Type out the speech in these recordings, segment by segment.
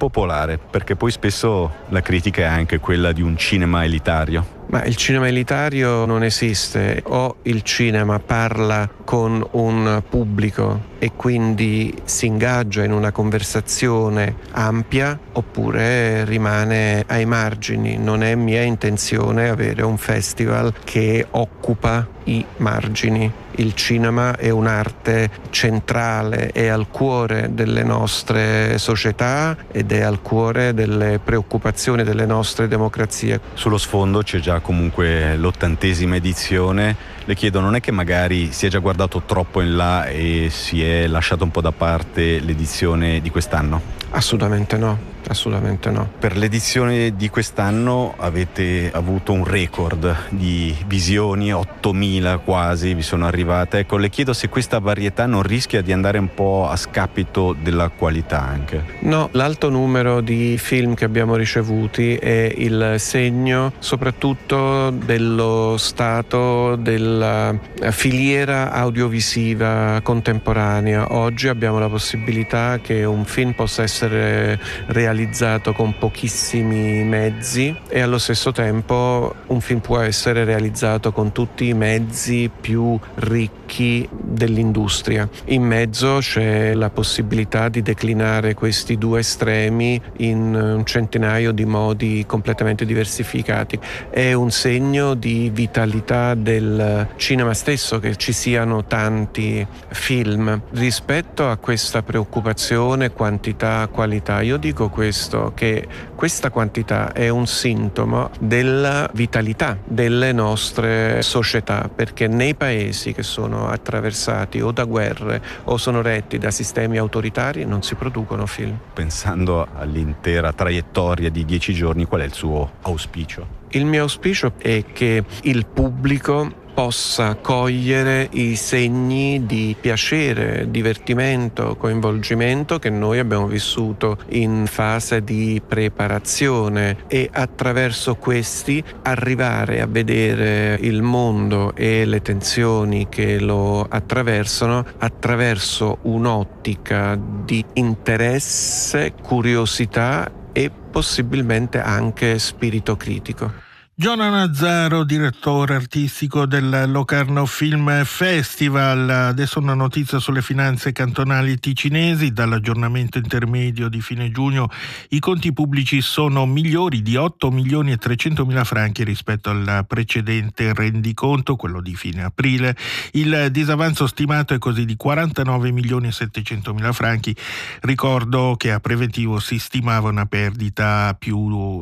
popolare, perché poi spesso la critica è anche quella di un cinema elitario. Ma il cinema elitario non esiste, o il cinema parla con un pubblico e quindi si ingaggia in una conversazione ampia, oppure rimane ai margini. Non è mia intenzione avere un festival che occupa i margini. Il cinema è un'arte centrale, è al cuore delle nostre società ed è al cuore delle preoccupazioni delle nostre democrazie. Sullo sfondo c'è già comunque l'80ª edizione. Le chiedo, non è che magari si è già guardato troppo in là e si è lasciato un po' da parte l'edizione di quest'anno? Assolutamente no. Assolutamente no. Per l'edizione di quest'anno avete avuto un record di visioni, 8.000 quasi vi sono arrivate. Ecco, le chiedo se questa varietà non rischia di andare un po' a scapito della qualità anche. No, l'alto numero di film che abbiamo ricevuti è il segno soprattutto dello stato della filiera audiovisiva contemporanea. Oggi abbiamo la possibilità che un film possa essere realizzato con pochissimi mezzi e allo stesso tempo un film può essere realizzato con tutti i mezzi più ricchi dell'industria. In mezzo c'è la possibilità di declinare questi due estremi in un centinaio di modi completamente diversificati. È un segno di vitalità del cinema stesso che ci siano tanti film. Rispetto a questa preoccupazione quantità-qualità, io dico questo, che questa quantità è un sintomo della vitalità delle nostre società, perché nei paesi che sono attraversati o da guerre o sono retti da sistemi autoritari non si producono film. Pensando all'intera traiettoria di 10 giorni, qual è il suo auspicio? Il mio auspicio è che il pubblico possa cogliere i segni di piacere, divertimento, coinvolgimento che noi abbiamo vissuto in fase di preparazione e attraverso questi arrivare a vedere il mondo e le tensioni che lo attraversano attraverso un'ottica di interesse, curiosità e possibilmente anche spirito critico. Giona Nazzaro, direttore artistico del Locarno Film Festival. Adesso una notizia sulle finanze cantonali ticinesi. Dall'aggiornamento intermedio di fine giugno i conti pubblici sono migliori di 8.300.000 franchi rispetto al precedente rendiconto, quello di fine aprile. Il disavanzo stimato è così di 49.700.000 franchi. Ricordo che a preventivo si stimava una perdita più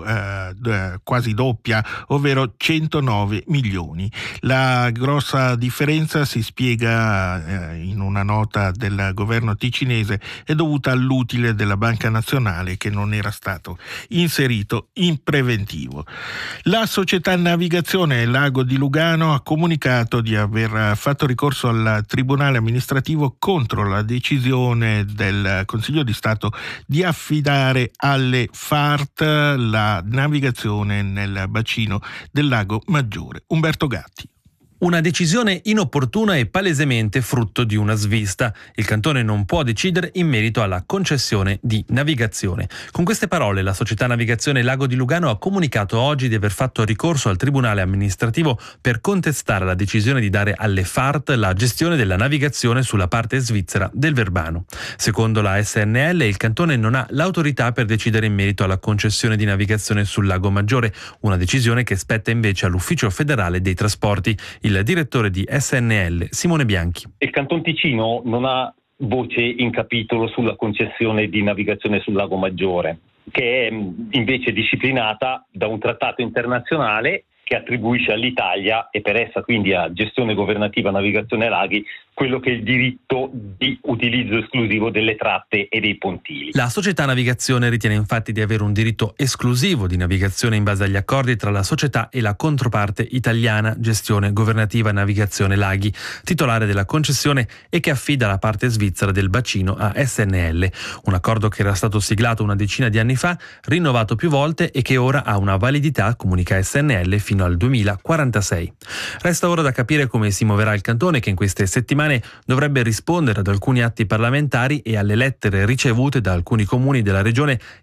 quasi doppia, ovvero 109 milioni. La grossa differenza, si spiega in una nota del governo ticinese, è dovuta all'utile della Banca Nazionale che non era stato inserito in preventivo. La società Navigazione Lago di Lugano ha comunicato di aver fatto ricorso al Tribunale amministrativo contro la decisione del Consiglio di Stato di affidare alle FART la navigazione nel bacino del Lago Maggiore. Umberto Gatti. Una decisione inopportuna e palesemente frutto di una svista. Il cantone non può decidere in merito alla concessione di navigazione. Con queste parole la società Navigazione Lago di Lugano ha comunicato oggi di aver fatto ricorso al Tribunale amministrativo per contestare la decisione di dare alle FART la gestione della navigazione sulla parte svizzera del Verbano. Secondo la SNL il cantone non ha l'autorità per decidere in merito alla concessione di navigazione sul Lago Maggiore, una decisione che spetta invece all'Ufficio federale dei trasporti. Il direttore di SNL, Simone Bianchi. Il Canton Ticino non ha voce in capitolo sulla concessione di navigazione sul Lago Maggiore, che è invece disciplinata da un trattato internazionale che attribuisce all'Italia e per essa quindi a gestione governativa navigazione ai laghi quello che è il diritto di utilizzo esclusivo delle tratte e dei pontili. La società Navigazione ritiene infatti di avere un diritto esclusivo di navigazione in base agli accordi tra la società e la controparte italiana Gestione Governativa Navigazione Laghi, titolare della concessione e che affida la parte svizzera del bacino a SNL. Un accordo che era stato siglato una decina di anni fa, rinnovato più volte e che ora ha una validità, comunica SNL, fino al 2046. Resta ora da capire come si muoverà il cantone, che in queste settimane dovrebbe rispondere ad alcuni atti parlamentari e alle lettere ricevute da alcuni comuni della regione